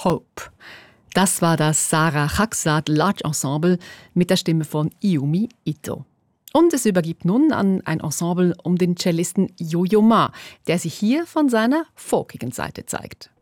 Hope. Das war das Sarah Chaksad Large Ensemble mit der Stimme von Yumi Ito. Und es übergibt nun an ein Ensemble um den Cellisten Yo-Yo Ma, der sich hier von seiner folkigen Seite zeigt.